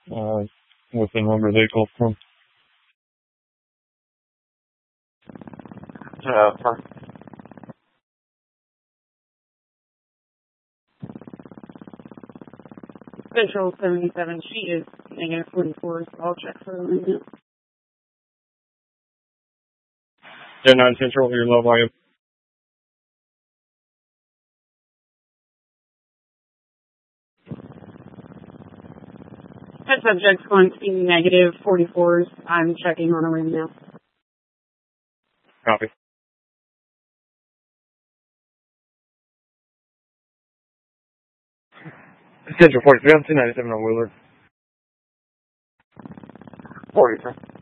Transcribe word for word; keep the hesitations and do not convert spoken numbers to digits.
uh, within where they call from. Uh, for Central seventy-seven, she is negative forty-four, so I'll check for her right now. ten nine Central, your low volume. That subject's going to be negative forty-fours. I'm checking on her right now. Copy. Central forty-three, I'm two ninety-seven on Wheeler. forty-three.